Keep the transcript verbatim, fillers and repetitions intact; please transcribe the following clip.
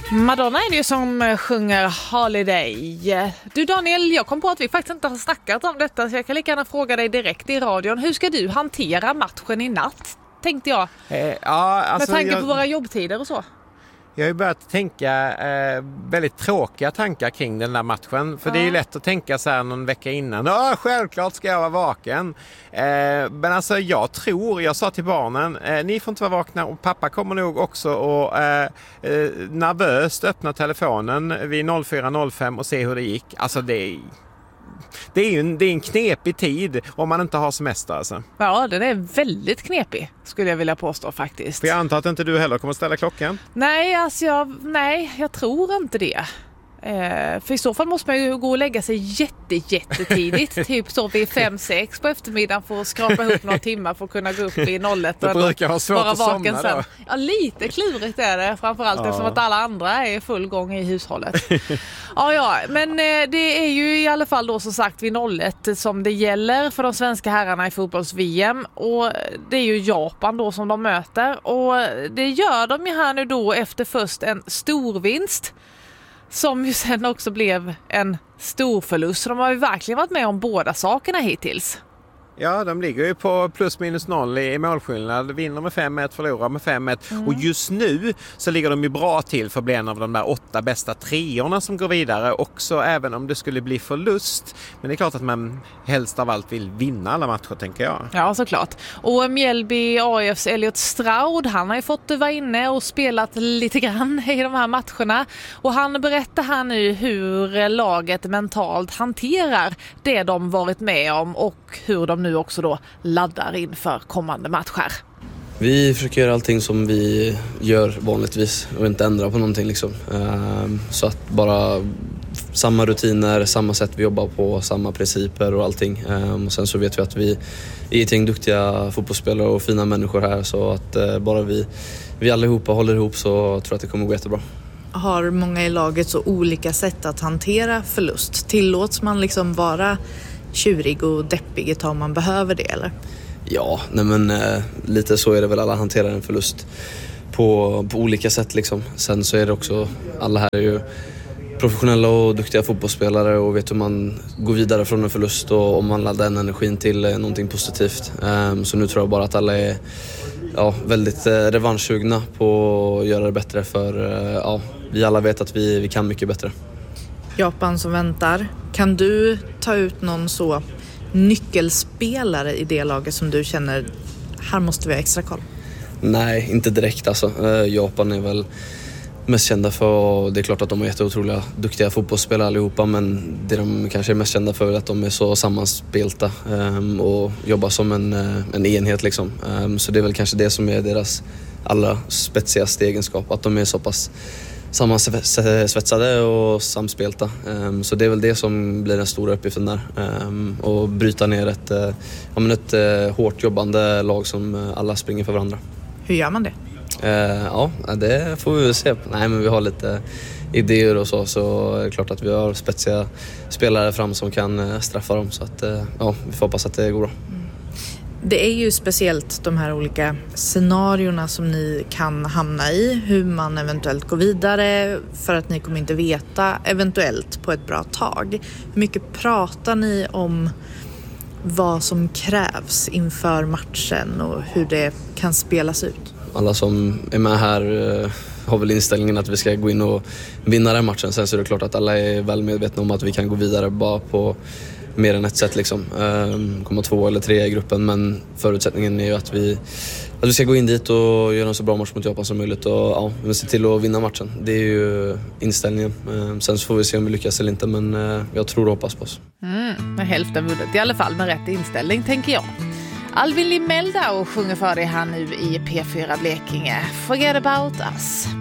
Madonna är det ju som sjunger Holiday. Du Daniel, jag kom på att vi faktiskt inte har snackat om detta, så jag kan lika gärna fråga dig direkt i radion. Hur ska du hantera matchen i natt, tänkte jag. Eh, ja, alltså Med tanke jag, på våra jobbtider och så. Jag har ju börjat tänka eh, väldigt tråkiga tankar kring den där matchen. För ja. Det är ju lätt att tänka så här någon vecka innan. Ja, självklart ska jag vara vaken. Eh, men alltså jag tror, jag sa till barnen, eh, ni får inte vara vakna, och pappa kommer nog också och eh, eh, nervöst öppna telefonen vid noll fyra noll fem och se hur det gick. Alltså det är... Det är ju en, det är en knepig tid om man inte har semester alltså. Ja, den är väldigt knepig, skulle jag vilja påstå faktiskt. För jag antar att inte du heller kommer ställa klockan? Nej, alltså jag, nej, jag tror inte det. Eh, för i så fall måste man ju gå och lägga sig jätte, jättetidigt. Typ så vid fem sex på eftermiddagen för att skrapa ihop några timmar för att kunna gå upp i noll ett. Det brukar vara svårt att somna då. Ja, lite klurigt är det. Framförallt ja. Eftersom att alla andra är i full gång i hushållet. ja, ja, men eh, det är ju i alla fall då som sagt vid noll ett som det gäller för de svenska herrarna i fotbolls-V M. Och det är ju Japan då som de möter. Och det gör de ju här nu då efter först en stor vinst. Som ju sen också blev en stor förlust. Så de har ju verkligen varit med om båda sakerna hittills. Ja, de ligger ju på plus minus noll i målskillnad. Vinner med fem ett, förlorar med fem ett. Mm. Och just nu så ligger de ju bra till för att bli en av de där åtta bästa treorna som går vidare. Också även om det skulle bli förlust. Men det är klart att man helst av allt vill vinna alla matcher, tänker jag. Ja, såklart. Och Mjällby A I F:s Elliot Stroud, han har ju fått vara inne och spelat lite grann i de här matcherna. Och han berättar här nu hur laget mentalt hanterar det de varit med om och hur de nu också då laddar inför kommande matcher. Vi försöker göra allting som vi gör vanligtvis och inte ändra på någonting liksom. Så att bara samma rutiner, samma sätt vi jobbar på, samma principer och allting. Och sen så vet vi att vi är ett gäng duktiga fotbollsspelare och fina människor här, så att bara vi, vi allihopa håller ihop så tror jag att det kommer gå jättebra. Har många i laget så olika sätt att hantera förlust? Tillåts man liksom vara tjurig och deppig ett tag om man behöver det, eller? Ja, nej men eh, lite så är det väl, alla hanterar en förlust på, på olika sätt liksom. Sen så är det också, alla här är ju professionella och duktiga fotbollsspelare och vet hur man går vidare från en förlust och om man laddar den energin till eh, någonting positivt. Um, så nu tror jag bara att alla är ja, väldigt eh, revanschsugna på att göra det bättre, för eh, ja, vi alla vet att vi, vi kan mycket bättre. Japan som väntar. Kan du ta ut någon så nyckelspelare i det laget som du känner, här måste vi ha extra koll? Nej, inte direkt alltså. Eh, Japan är väl mest kända för, det är klart att de är jätteotroliga duktiga fotbollsspelare allihopa, men det de kanske är mest kända för är att de är så sammanspelta um, och jobbar som en, en enhet liksom. Um, så det är väl kanske det som är deras allra spetsigaste egenskap, att de är så pass sammansvetsade och samspelta. Um, så det är väl det som blir den stora uppgiften där. Um, och bryta ner ett, uh, ja, men ett uh, hårt jobbande lag som uh, alla springer för varandra. Hur gör man det? Uh, ja, det får vi se. Nej, men vi har lite idéer och så, så är det klart att vi har spetsiga spelare fram som kan uh, straffa dem. Så att, uh, ja, vi får hoppas att det går bra. Mm. Det är ju speciellt de här olika scenarierna som ni kan hamna i, hur man eventuellt går vidare, för att ni kommer inte veta eventuellt på ett bra tag. Hur mycket pratar ni om vad som krävs inför matchen och hur det kan spelas ut? Alla som är med här uh, har väl inställningen att vi ska gå in och vinna den matchen. Sen så är det klart att alla är väl medvetna om att vi kan gå vidare bara på mer än ett sätt liksom. Um, komma två eller tre i gruppen, men förutsättningen är ju att vi, att vi ska gå in dit och göra en så bra match mot Japan som möjligt och ja, vi se till att vinna matchen. Det är ju inställningen. Um, sen så får vi se om vi lyckas eller inte, men uh, jag tror och hoppas på oss. Mm, med hälften vunnet i alla fall, med rätt inställning tänker jag. Alvin Limeldau sjunger för dig här nu i P fyra Blekinge. Forget about us.